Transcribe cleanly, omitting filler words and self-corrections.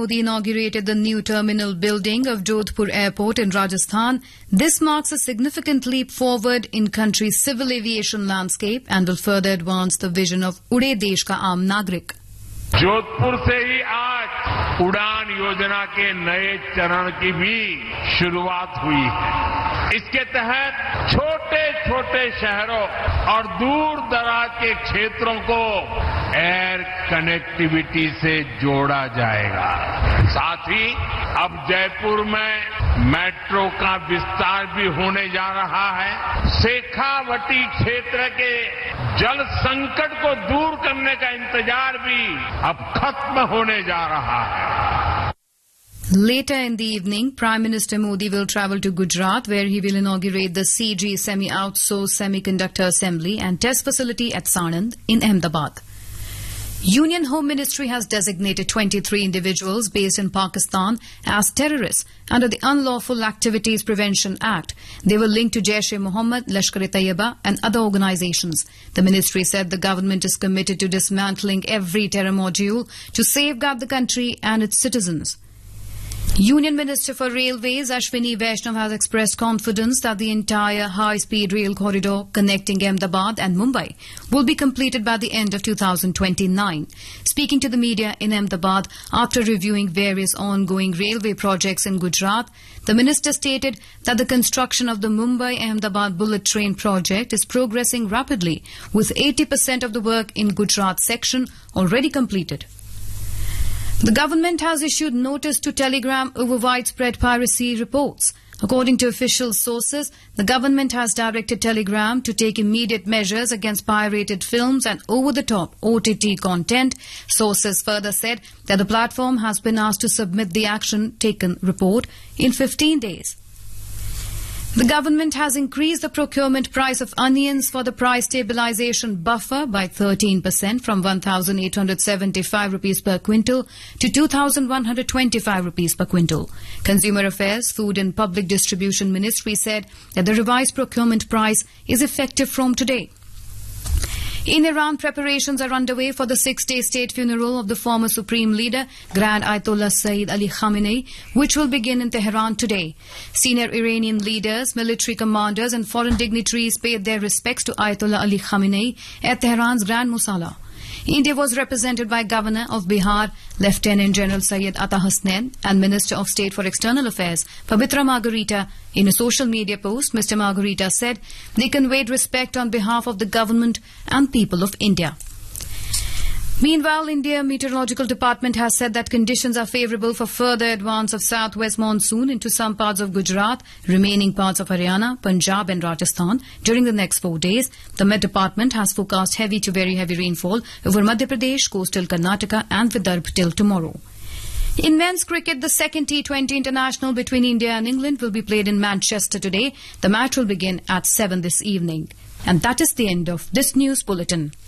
Modi inaugurated the new terminal building of Jodhpur Airport in Rajasthan. This marks a significant leap forward in country's civil aviation landscape and will further advance the vision of Ude Desh Ka Aam Nagrik. Jodhpur से ही आज उड़ान योजना के नए चरण की भी शुरुआत हुई है। इसके तहत छोटे छोटे शहरों और दूर दराज के क्षेत्रों को एयर कनेक्टिविटी से जोड़ा जाएगा। साथ ही अब जयपुर में मेट्रो का विस्तार भी होने जा रहा है। शेखावटी क्षेत्र के जल संकट को दूर करने का इंतजार भी अब खत्म होने जा रहा है। Later in the evening, Prime Minister Modi will travel to Gujarat, where he will inaugurate the CG Semi-Outsourced Semiconductor Assembly and Test Facility at Sanand in Ahmedabad. Union Home Ministry has designated 23 individuals based in Pakistan as terrorists under the Unlawful Activities Prevention Act. They were linked to Jaish-e-Mohammed, Lashkar-e-Taiba and other organizations. The ministry said the government is committed to dismantling every terror module to safeguard the country and its citizens. Union Minister for Railways Ashwini Vaishnav has expressed confidence that the entire high-speed rail corridor connecting Ahmedabad and Mumbai will be completed by the end of 2029. Speaking to the media in Ahmedabad after reviewing various ongoing railway projects in Gujarat, the minister stated that the construction of the Mumbai-Ahmedabad bullet train project is progressing rapidly, with 80% of the work in Gujarat section already completed. The government has issued notice to Telegram over widespread piracy reports. According to official sources, the government has directed Telegram to take immediate measures against pirated films and over-the-top OTT content. Sources further said that the platform has been asked to submit the action taken report in 15 days. The government has increased the procurement price of onions for the price stabilization buffer by 13% from 1,875 rupees per quintal to 2,125 rupees per quintal. Consumer Affairs, Food and Public Distribution Ministry said that the revised procurement price is effective from today. In Iran, preparations are underway for the 6-day state funeral of the former Supreme Leader, Grand Ayatollah Sayyid Ali Khamenei, which will begin in Tehran today. Senior Iranian leaders, military commanders and foreign dignitaries paid their respects to Ayatollah Ali Khamenei at Tehran's Grand Musalla. India was represented by Governor of Bihar, Lieutenant General Syed Ata Hasnain, and Minister of State for External Affairs, Pavitra Margarita. In a social media post, Mr. Margarita said they conveyed respect on behalf of the government and people of India. Meanwhile, India Meteorological Department has said that conditions are favourable for further advance of southwest monsoon into some parts of Gujarat, remaining parts of Haryana, Punjab and Rajasthan during the next 4 days. The Met Department has forecast heavy to very heavy rainfall over Madhya Pradesh, coastal Karnataka and Vidarbha till tomorrow. In men's cricket, the second T20 international between India and England will be played in Manchester today. The match will begin at 7 this evening. And that is the end of this news bulletin.